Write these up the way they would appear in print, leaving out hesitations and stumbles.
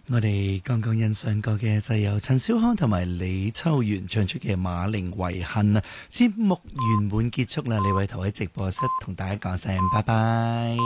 我哋剛剛欣賞過嘅就係由陳小康同埋李秋元唱出嘅《馬陵遺恨》啊！節目圓滿結束啦，李偉圖喺直播室同大家講聲拜拜。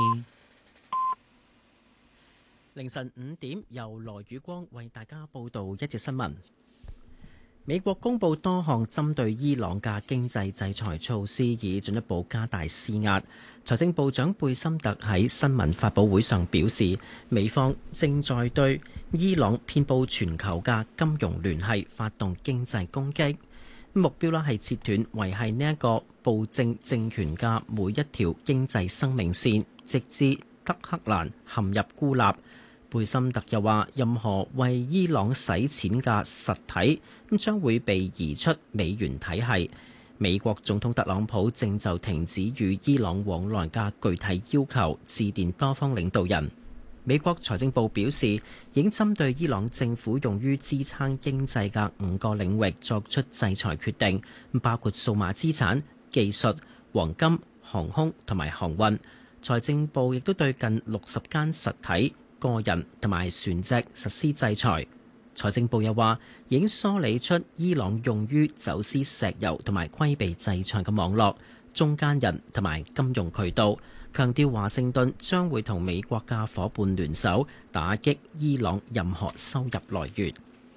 凌晨5點，由羅宇光為大家報道一節新聞。美國公布多項針對伊朗嘅經濟制裁措施，以進一步加大施壓。財政部長貝森特喺新聞發佈會上表示，美方正在對伊朗遍佈全球嘅金融聯繫發動經濟攻擊，目標係切斷維繫呢一個暴政政權嘅每一條經濟生命線，直至德黑蘭陷入孤立。貝森特又話，任何為伊朗洗錢嘅實體將會被移出美元體系。美國總統特朗普正就停止與伊朗往來嘅具體要求致電多方領導人。美國財政部表示，已經針對伊朗政府用於支撐經濟嘅5個領域作出制裁決定，包括數碼資產、技術、黃金、航空同埋航運。財政部亦都對近60間實體、個人同埋船隻實施制裁。財政部又話，已經梳理出伊朗用於走私石油同埋規避制裁嘅網絡、中間人同埋金融渠道，強調華盛頓將會同美國嘅夥伴聯手打擊伊朗任何收入來源。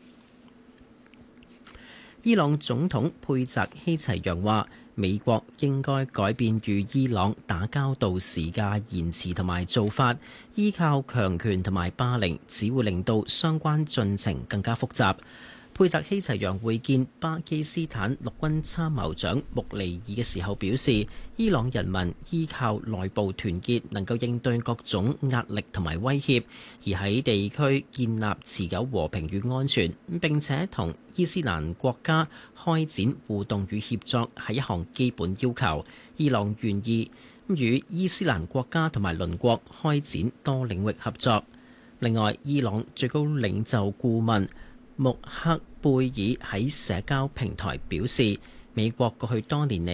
伊朗總統佩澤希齊揚話，美國應該改變與伊朗打交道時嘅言辭同埋做法，依靠強權同埋霸凌只會令到相關進程更加複雜。佩澤希齊揚會見巴基斯坦陸軍參謀長穆尼爾嘅時候表示，伊朗人民依靠內部團結能夠應對各種壓力同埋威脅，而喺地區建立持久和平與安全，並且同伊斯蘭國家開展互動與協作係一項基本要求。伊朗願意與伊斯蘭國家同埋鄰國開展多領域合作。另外，伊朗最高領袖顧問穆克貝爾喺社交平台表示，美國過去多年嚟